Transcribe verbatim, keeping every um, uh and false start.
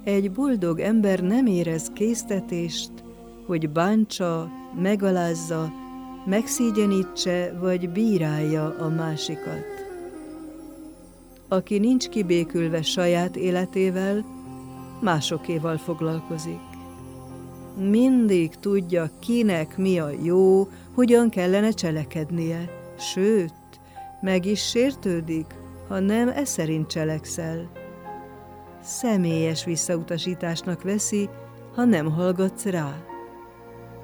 Egy boldog ember nem érez késztetést, hogy bántsa, megalázza, megszégyenítse vagy bírálja a másikat. Aki nincs kibékülve saját életével, másokéval foglalkozik. Mindig tudja, kinek mi a jó, hogyan kellene cselekednie, sőt, meg is sértődik, ha nem e szerint cselekszel. Személyes visszautasításnak veszi, ha nem hallgatsz rá.